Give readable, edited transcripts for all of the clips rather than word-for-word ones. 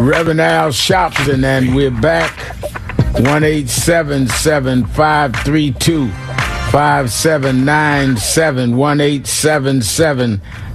Reverend Al Sharpton, and we're back. 1-877-532-5797.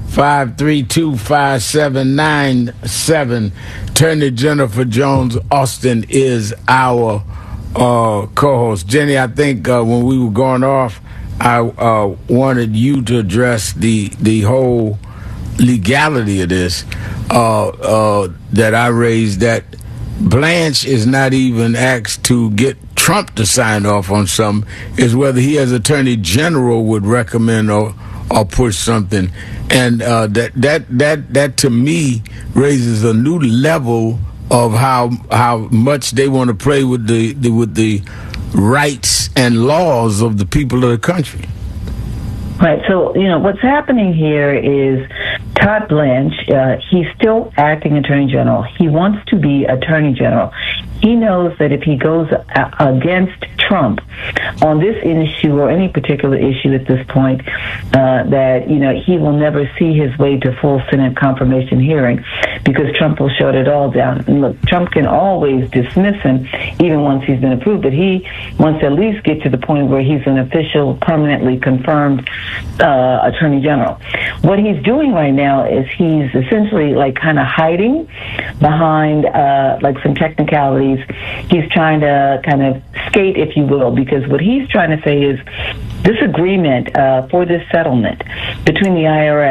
1-877-532-5797. Attorney Jennifer Jones Austin is our co-host. Jenny, I think when we were going off, I wanted you to address the whole legality of this that I raised, that Blanche is not even asked to get Trump to sign off on something, is whether he as Attorney General would recommend or push something. And that to me raises a new level of how much they want to play with the rights and laws of the people of the country. Right. So, what's happening here is Todd Blanche, he's still acting Attorney General. He wants to be Attorney General. He knows that if he goes against Trump on this issue or any particular issue at this point, that, he will never see his way to full Senate confirmation hearing because Trump will shut it all down. And look, Trump can always dismiss him even once he's been approved, but he wants to at least get to the point where he's an official, permanently confirmed Attorney General. What he's doing right now is he's essentially kind of hiding behind some technicalities. He's trying to kind of skate, if you will, because what he's trying to say is this agreement for this settlement between the IRS